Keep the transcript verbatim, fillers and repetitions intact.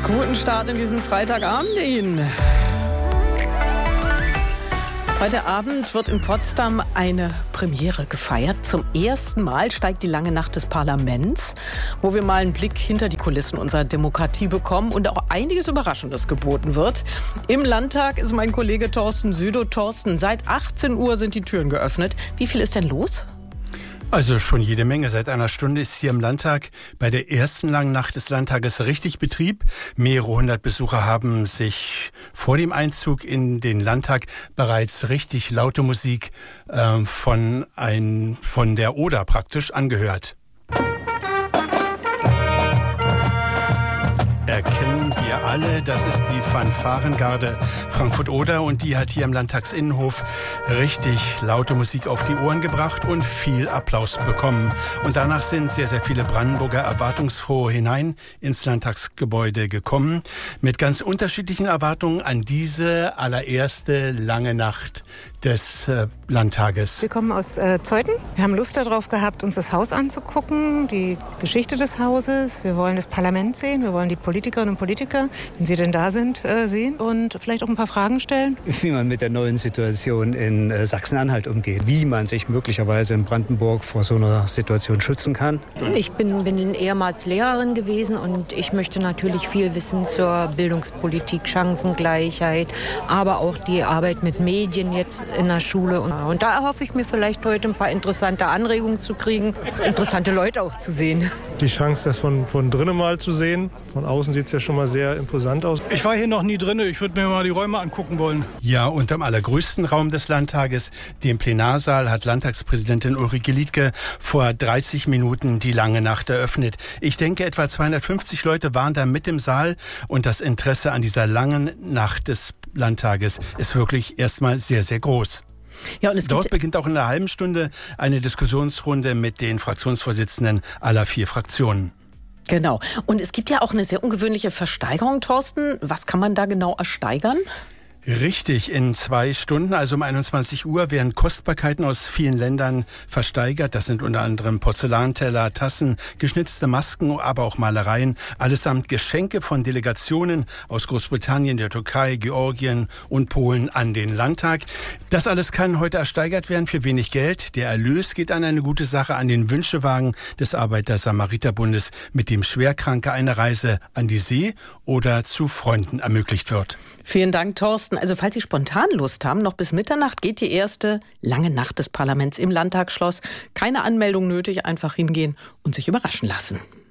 Guten Start in diesen Freitagabend Ihnen. Heute Abend wird in Potsdam eine Premiere gefeiert. Zum ersten Mal steigt die lange Nacht des Parlaments, wo wir mal einen Blick hinter die Kulissen unserer Demokratie bekommen und auch einiges Überraschendes geboten wird. Im Landtag ist mein Kollege Thorsten Südow. Thorsten, seit achtzehn Uhr sind die Türen geöffnet. Wie viel ist denn los? Also schon jede Menge. Seit einer Stunde ist hier im Landtag bei der ersten langen Nacht des Landtages richtig Betrieb. Mehrere hundert Besucher haben sich vor dem Einzug in den Landtag bereits richtig laute Musik äh, von, ein, von der Oder praktisch angehört. Erkennen wir alle, das ist die Fanfarengarde Frankfurt-Oder und die hat hier im Landtagsinnenhof richtig laute Musik auf die Ohren gebracht und viel Applaus bekommen. Und danach sind sehr, sehr viele Brandenburger erwartungsfroh hinein ins Landtagsgebäude gekommen, mit ganz unterschiedlichen Erwartungen an diese allererste lange Nacht des äh, Landtages. Wir kommen aus äh, Zeuthen. Wir haben Lust darauf gehabt, uns das Haus anzugucken, die Geschichte des Hauses. Wir wollen das Parlament sehen, wir wollen die Politikerinnen und Politiker, wenn sie denn da sind, äh, sehen und vielleicht auch ein paar Fragen stellen. Wie man mit der neuen Situation in äh, Sachsen-Anhalt umgeht, wie man sich möglicherweise in Brandenburg vor so einer Situation schützen kann. Ich bin, bin ehemals Lehrerin gewesen und ich möchte natürlich viel wissen zur Bildungspolitik, Chancengleichheit, aber auch die Arbeit mit Medien jetzt in der Schule. Und, und da erhoffe ich mir vielleicht heute ein paar interessante Anregungen zu kriegen, interessante Leute auch zu sehen. Die Chance, das von, von drinnen mal zu sehen. Von außen sieht es ja schon mal sehr imposant aus. Ich war hier noch nie drin, ich würde mir mal die Räume angucken wollen. Ja, und im allergrößten Raum des Landtages, dem Plenarsaal, hat Landtagspräsidentin Ulrike Liedtke vor dreißig Minuten die lange Nacht eröffnet. Ich denke, etwa zweihundertfünfzig Leute waren da mit im Saal und das Interesse an dieser langen Nacht des Landtages ist wirklich erstmal sehr, sehr groß. Ja, und es Dort beginnt auch in einer halben Stunde eine Diskussionsrunde mit den Fraktionsvorsitzenden aller vier Fraktionen. Genau. Und es gibt ja auch eine sehr ungewöhnliche Versteigerung, Thorsten. Was kann man da genau ersteigern? Richtig, in zwei Stunden, also um einundzwanzig Uhr, werden Kostbarkeiten aus vielen Ländern versteigert. Das sind unter anderem Porzellanteller, Tassen, geschnitzte Masken, aber auch Malereien. Allesamt Geschenke von Delegationen aus Großbritannien, der Türkei, Georgien und Polen an den Landtag. Das alles kann heute ersteigert werden für wenig Geld. Der Erlös geht an eine gute Sache, an den Wünschewagen des Arbeiter-Samariter-Bundes, mit dem Schwerkranke eine Reise an die See oder zu Freunden ermöglicht wird. Vielen Dank, Thorsten. Also falls Sie spontan Lust haben, noch bis Mitternacht geht die erste lange Nacht des Parlaments im Landtagsschloss. Keine Anmeldung nötig, einfach hingehen und sich überraschen lassen.